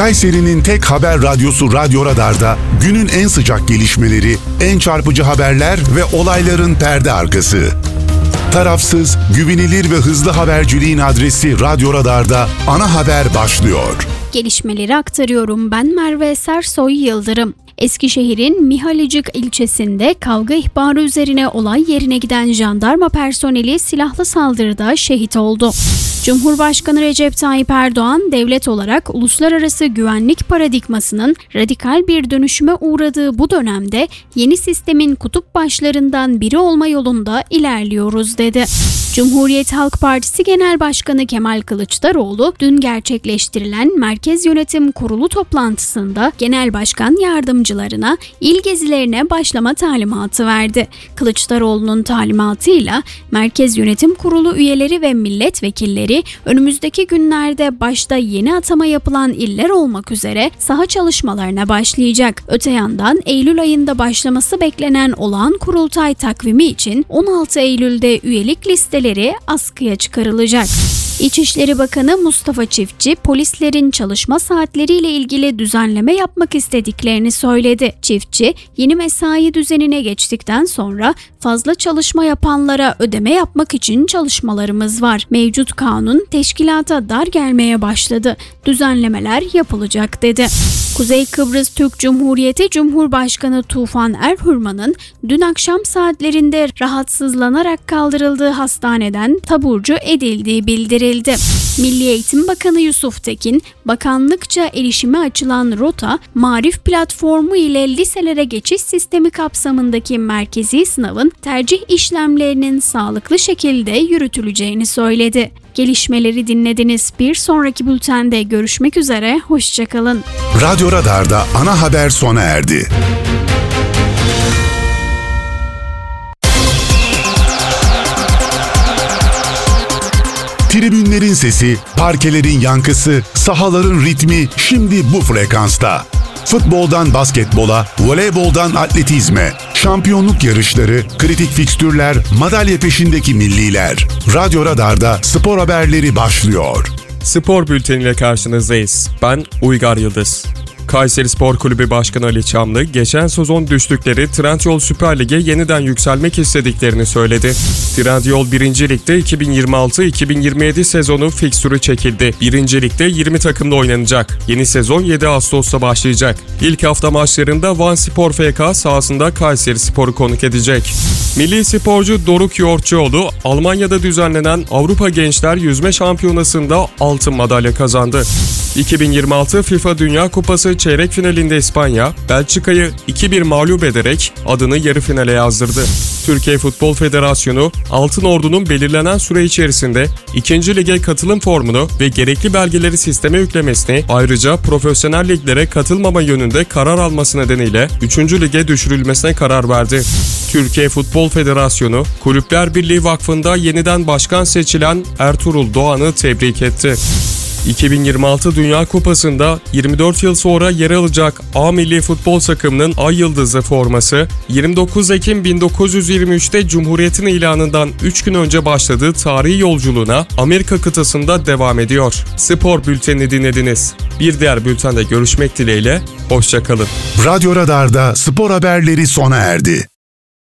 Kayseri'nin tek haber radyosu Radyo Radar'da günün en sıcak gelişmeleri, en çarpıcı haberler ve olayların perde arkası. Tarafsız, güvenilir ve hızlı haberciliğin adresi Radyo Radar'da ana haber başlıyor. Gelişmeleri aktarıyorum. Ben Merve Sersoy Yıldırım. Eskişehir'in Mihalicik ilçesinde kavga ihbarı üzerine olay yerine giden jandarma personeli silahlı saldırıda şehit oldu. Cumhurbaşkanı Recep Tayyip Erdoğan, devlet olarak uluslararası güvenlik paradigmasının radikal bir dönüşüme uğradığı bu dönemde yeni sistemin kutup başlarından biri olma yolunda ilerliyoruz dedi. Cumhuriyet Halk Partisi Genel Başkanı Kemal Kılıçdaroğlu, dün gerçekleştirilen Merkez Yönetim Kurulu toplantısında Genel Başkan yardımcılarına il gezilerine başlama talimatı verdi. Kılıçdaroğlu'nun talimatıyla Merkez Yönetim Kurulu üyeleri ve milletvekilleri önümüzdeki günlerde başta yeni atama yapılan iller olmak üzere saha çalışmalarına başlayacak. Öte yandan Eylül ayında başlaması beklenen olağan kurultay takvimi için 16 Eylül'de üyelik listeleri askıya çıkarılacak. İçişleri Bakanı Mustafa Çiftçi, polislerin çalışma saatleriyle ilgili düzenleme yapmak istediklerini söyledi. Çiftçi, yeni mesai düzenine geçtikten sonra fazla çalışma yapanlara ödeme yapmak için çalışmalarımız var. Mevcut kanun teşkilata dar gelmeye başladı. Düzenlemeler yapılacak dedi. Kuzey Kıbrıs Türk Cumhuriyeti Cumhurbaşkanı Tufan Erhürman'ın dün akşam saatlerinde rahatsızlanarak kaldırıldığı hastaneden taburcu edildiği bildirildi. Milli Eğitim Bakanı Yusuf Tekin, bakanlıkça erişime açılan Rota, Marif platformu ile liselere geçiş sistemi kapsamındaki merkezi sınavın tercih işlemlerinin sağlıklı şekilde yürütüleceğini söyledi. Gelişmeleri dinlediniz. Bir sonraki bültende görüşmek üzere. Hoşçakalın. Radyo Radar'da ana haber sona erdi. Tribünlerin sesi, parkelerin yankısı, sahaların ritmi şimdi bu frekansta. Futboldan basketbola, voleyboldan atletizme, şampiyonluk yarışları, kritik fikstürler, madalya peşindeki milliler. Radyo Radar'da spor haberleri başlıyor. Spor bülteniyle karşınızdayız. Ben Uygar Yıldız. Kayseri Spor Kulübü Başkanı Ali Çamlı, geçen sezon düştükleri Trendyol Süper Lig'e yeniden yükselmek istediklerini söyledi. Trendyol 1. Lig'de 2026-2027 sezonu fikstürü çekildi. 1. Lig'de 20 takımla oynanacak. Yeni sezon 7 Ağustos'ta başlayacak. İlk hafta maçlarında Van Spor FK sahasında Kayseri Spor'u konuk edecek. Milli sporcu Doruk Yoğurtçuoğlu, Almanya'da düzenlenen Avrupa Gençler Yüzme Şampiyonası'nda altın madalya kazandı. 2026 FIFA Dünya Kupası çeyrek finalinde İspanya, Belçika'yı 2-1 mağlup ederek adını yarı finale yazdırdı. Türkiye Futbol Federasyonu, Altın Ordu'nun belirlenen süre içerisinde 2. Lige katılım formunu ve gerekli belgeleri sisteme yüklemesini, ayrıca profesyonel liglere katılmama yönünde karar alması nedeniyle 3. Lige düşürülmesine karar verdi. Türkiye Futbol Federasyonu, Kulüpler Birliği Vakfı'nda yeniden başkan seçilen Ertuğrul Doğan'ı tebrik etti. 2026 Dünya Kupası'nda 24 yıl sonra yer alacak A Milli Futbol takımının Ay Yıldızı forması, 29 Ekim 1923'te Cumhuriyet'in ilanından 3 gün önce başladığı tarihi yolculuğuna Amerika kıtasında devam ediyor. Spor bültenini dinlediniz. Bir diğer bültende görüşmek dileğiyle, hoşça kalın. Radyo Radar'da spor haberleri sona erdi.